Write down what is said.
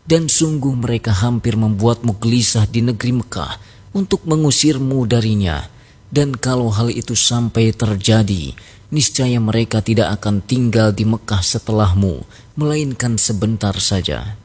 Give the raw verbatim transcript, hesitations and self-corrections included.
Dan sungguh mereka hampir membuatmu gelisah di negeri Mekah untuk mengusirmu darinya. Dan kalau hal itu sampai terjadi, niscaya mereka tidak akan tinggal di Mekah setelahmu, melainkan sebentar saja.